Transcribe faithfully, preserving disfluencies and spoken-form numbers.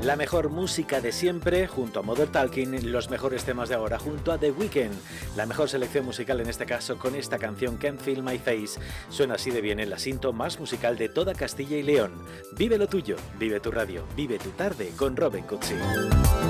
La mejor música de siempre junto a Modern Talking, los mejores temas de ahora junto a The Weeknd. La mejor selección musical en este caso con esta canción Can't Feel My Face. Suena así de bien en la cinta más musical de toda Castilla y León. Vive lo tuyo, vive tu radio, vive tu tarde con Robin Cutsi.